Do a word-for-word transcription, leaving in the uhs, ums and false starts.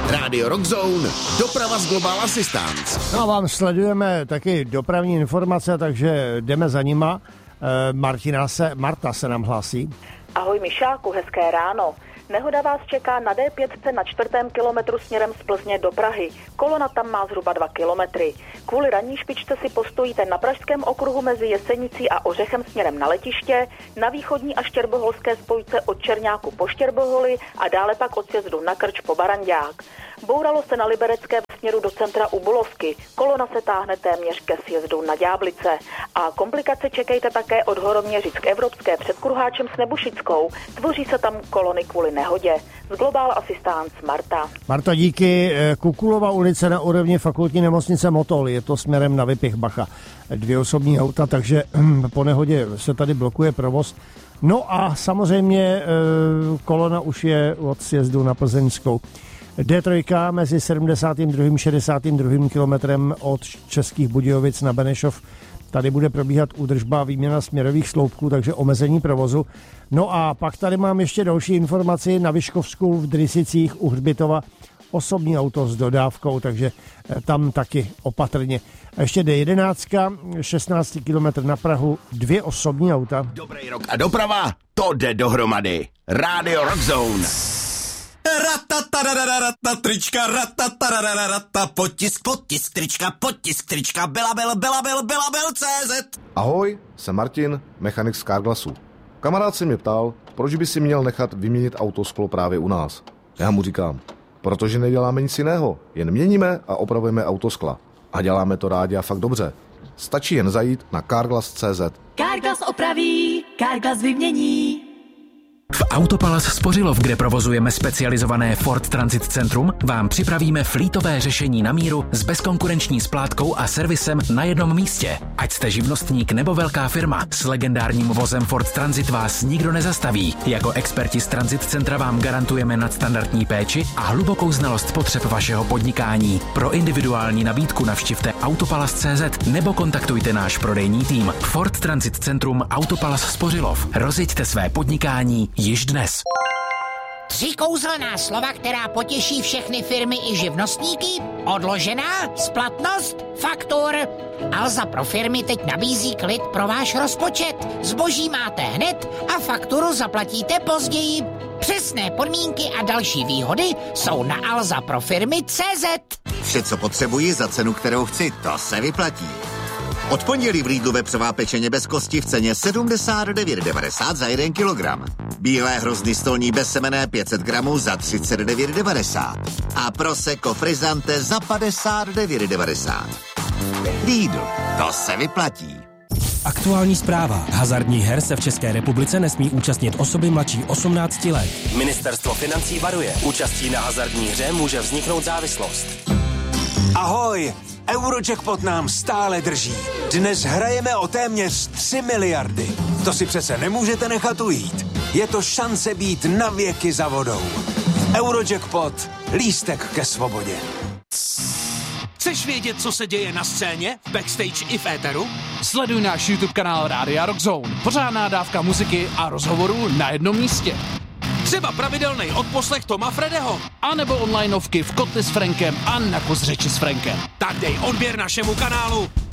Radio Rockzone, doprava z Global Assistance. No a vám sledujeme taky dopravní informace, takže jdeme za nima. E, Martina se, Marta se nám hlásí. Ahoj Mišáku, hezké ráno. Nehoda vás čeká na dé pět na čtvrtém kilometru směrem z Plzně do Prahy. Kolona tam má zhruba dva kilometry. Kvůli ranní špičce si postojíte na pražském okruhu mezi Jesenicí a Ořechem směrem na letiště, na východní a štěrboholské spojce od Čerňáku po Štěrboholi a dále pak od sjezdu na Krč po Barandák. Bouralo se na Liberecké v směru do centra u Bulovky. Kolona se táhne téměř ke sjezdu na Ďáblice. A komplikace čekejte také od Horoměřic k Evropské před Kruháčem s Nebušickou. Tvoří se tam kolony kvůli nehodě. Z Global Assistance Marta. Marta, díky. Kukulova ulice na úrovni fakultní nemocnice Motol. Je to směrem na Vypichbacha. Dvě osobní auta, takže po nehodě se tady blokuje provoz. No a samozřejmě kolona už je od sjezdu na Plzeňskou. dé tři mezi sedmdesátým druhým a šedesátým druhým kilometrem od Českých Budějovic na Benešov. Tady bude probíhat údržba a výměna směrových sloupků, takže omezení provozu. No a pak tady mám ještě další informaci na Vyškovsku v Drysicích u Hřbitova. Osobní auto s dodávkou, takže tam taky opatrně. A ještě dé jedenáct, šestnáct kilometrů na Prahu, dvě osobní auta. Dobrý rok a doprava, to jde dohromady. Radio Rockzone. Ratatarararata, trička, ratatarararata, potisk, potisk, trička, potisk, trička, Belabel, Belabel, Belabel, C Z. Ahoj, jsem Martin, mechanik z Carglassu. Kamarád se mě ptal, proč by si měl nechat vyměnit autosklo právě u nás. Já mu říkám, protože neděláme nic jiného, jen měníme a opravujeme autoskla. A děláme to rádi a fakt dobře. Stačí jen zajít na carglass tečka cé zet. Carglass opraví, Carglass vymění. V Autopalace Spořilov, kde provozujeme specializované Ford Transit Centrum, vám připravíme flítové řešení na míru s bezkonkurenční splátkou a servisem na jednom místě. Ať jste živnostník nebo velká firma, s legendárním vozem Ford Transit vás nikdo nezastaví. Jako experti z Transit Centra vám garantujeme nadstandardní péči a hlubokou znalost potřeb vašeho podnikání. Pro individuální nabídku navštivte autopalace tečka cé zet nebo kontaktujte náš prodejní tým. Ford Transit Centrum Autopalace Spořilov. Rozjeďte své podnikání již dnes. Tři kouzelná slova, která potěší všechny firmy i živnostníky? Odložená, splatnost, faktur. Alza pro firmy teď nabízí klid pro váš rozpočet. Zboží máte hned a fakturu zaplatíte později. Přesné podmínky a další výhody jsou na alza pro firmy tečka cé zet. Vše, co potřebuji za cenu, kterou chci, to se vyplatí. Od pondělí v Lidlu vepřová pečeně bez kosti v ceně sedmdesát devět devadesát za jeden kilogram. Bílé hrozny stolní bez semene pět set gramů za třicet devět devadesát. A Prosecco Frizzante za padesát devět devadesát. Lidl, to se vyplatí. Aktuální zpráva. Hazardních her se v České republice nesmí účastnit osoby mladší osmnácti let. Ministerstvo financí varuje. Účastí na hazardní hře může vzniknout závislost. Ahoj! Eurojackpot nám stále drží. Dnes hrajeme o téměř tři miliardy. To si přece nemůžete nechat ujít. Je to šance být na věky za vodou. Eurojackpot. Lístek ke svobodě. Chceš vědět, co se děje na scéně, backstage i v éteru? Sleduj náš YouTube kanál Rádia Rockzone. Pořádná dávka muziky a rozhovorů na jednom místě. Třeba pravidelný odposlech Toma Fredeho. A nebo onlineovky v Kotli s Frankem a na Kus řeči s Frankem. Tak dej odběr našemu kanálu